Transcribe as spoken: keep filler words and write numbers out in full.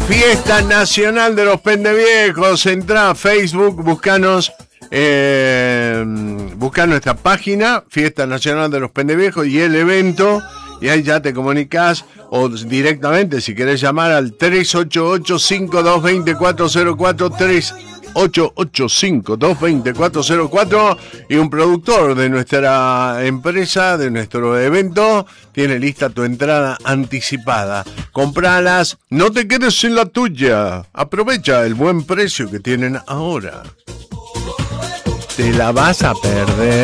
Fiesta Nacional de los Pendeviejos. Entrá a Facebook, buscanos, eh, buscá nuestra página, Fiesta Nacional de los Pendeviejos, y el evento, y ahí ya te comunicás, o directamente si querés llamar al tres ocho ocho, cinco dos dos, cuatro cero cuatro, tres ocho ocho, cinco dos dos, cuatro cero cuatro, y un productor de nuestra empresa, de nuestro evento, tiene lista tu entrada anticipada. Compralas, no te quedes sin la tuya. Aprovecha el buen precio que tienen ahora. Te la vas a perder.